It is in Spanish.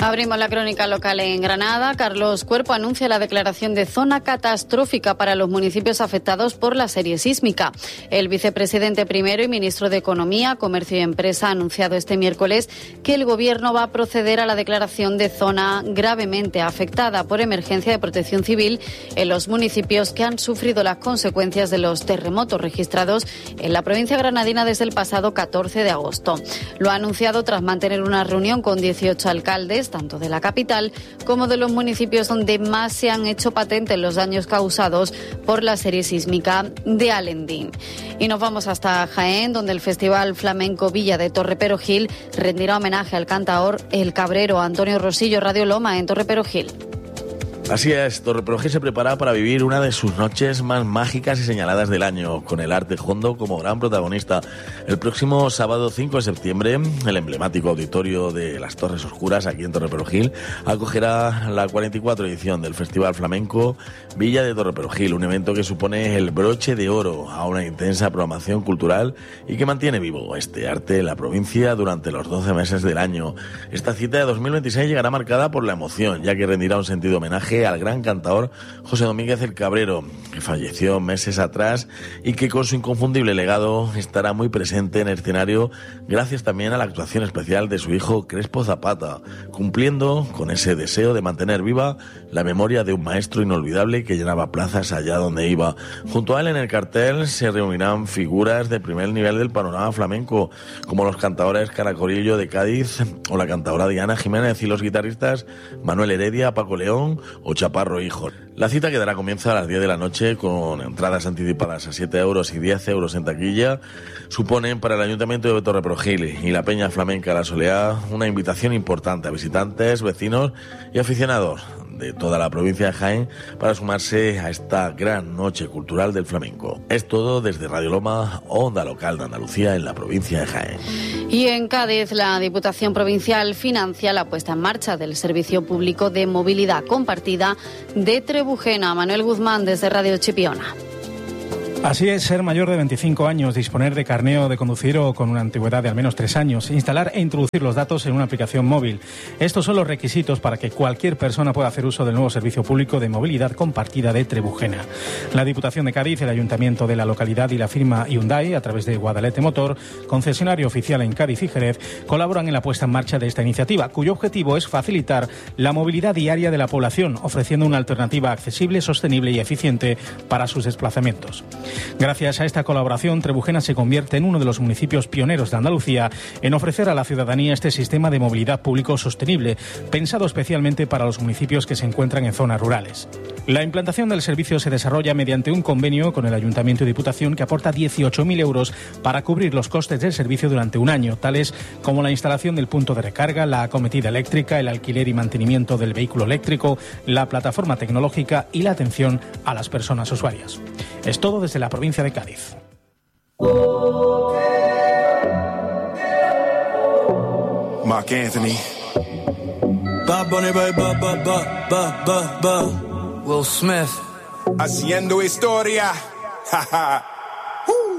Abrimos la crónica local en Granada. Carlos Cuerpo anuncia la declaración de zona catastrófica para los municipios afectados por la serie sísmica. El vicepresidente primero y ministro de Economía, Comercio y Empresa ha anunciado este miércoles que el Gobierno va a proceder a la declaración de zona gravemente afectada por emergencia de protección civil en los municipios que han sufrido las consecuencias de los terremotos registrados en la provincia granadina desde el pasado 14 de agosto. Lo ha anunciado tras mantener una reunión con 18 alcaldes, tanto de la capital como de los municipios donde más se han hecho patentes los daños causados por la serie sísmica de Alendín. Y nos vamos hasta Jaén, donde el Festival Flamenco Villa de Torre Perogil rendirá homenaje al cantaor El Cabrero. Antonio Rosillo, Radio Loma, en Torre Perogil. Así es, Torre Perogil se prepara para vivir una de sus noches más mágicas y señaladas del año, con el arte hondo como gran protagonista. El próximo sábado 5 de septiembre, el emblemático auditorio de las Torres Oscuras, aquí en Torre Perogil, acogerá la 44 edición del Festival Flamenco Villa de Torre Perogil, un evento que supone el broche de oro a una intensa programación cultural y que mantiene vivo este arte en la provincia durante los 12 meses del año. Esta cita de 2026 llegará marcada por la emoción, ya que rendirá un sentido homenaje al gran cantaor José Domínguez el Cabrero, que falleció meses atrás y que con su inconfundible legado estará muy presente en el escenario gracias también a la actuación especial de su hijo Crespo Zapata, cumpliendo con ese deseo de mantener viva la memoria de un maestro inolvidable que llenaba plazas allá donde iba. Junto a él en el cartel se reunirán figuras de primer nivel del panorama flamenco, como los cantadores Caracolillo de Cádiz o la cantadora Diana Jiménez y los guitarristas Manuel Heredia, Paco León o Chaparro Hijo. La cita que dará comienzo a las 10 de la noche con entradas anticipadas a 7 euros y 10 euros en taquilla. Suponen para el Ayuntamiento de Torre Perogil y la Peña Flamenca La Soleá una invitación importante a visitantes, vecinos y aficionados de toda la provincia de Jaén para sumarse a esta gran noche cultural del flamenco. Es todo desde Radio Loma, onda local de Andalucía en la provincia de Jaén. Y en Cádiz, la Diputación Provincial financia la puesta en marcha del Servicio Público de Movilidad Compartida de Trebujena. Manuel Guzmán, desde Radio Chipiona. Así es, ser mayor de 25 años, disponer de carné de conducir o con una antigüedad de al menos 3 años, instalar e introducir los datos en una aplicación móvil. Estos son los requisitos para que cualquier persona pueda hacer uso del nuevo servicio público de movilidad compartida de Trebujena. La Diputación de Cádiz, el Ayuntamiento de la localidad y la firma Hyundai, a través de Guadalete Motor, concesionario oficial en Cádiz y Jerez, colaboran en la puesta en marcha de esta iniciativa, cuyo objetivo es facilitar la movilidad diaria de la población, ofreciendo una alternativa accesible, sostenible y eficiente para sus desplazamientos. Gracias a esta colaboración, Trebujena se convierte en uno de los municipios pioneros de Andalucía en ofrecer a la ciudadanía este sistema de movilidad público sostenible, pensado especialmente para los municipios que se encuentran en zonas rurales. La implantación del servicio se desarrolla mediante un convenio con el Ayuntamiento y Diputación que aporta 18.000 euros para cubrir los costes del servicio durante un año, tales como la instalación del punto de recarga, la acometida eléctrica, el alquiler y mantenimiento del vehículo eléctrico, la plataforma tecnológica y la atención a las personas usuarias. Es todo desde la provincia de Cádiz. Mark Anthony. Bad Bunny, Will Smith. Haciendo historia.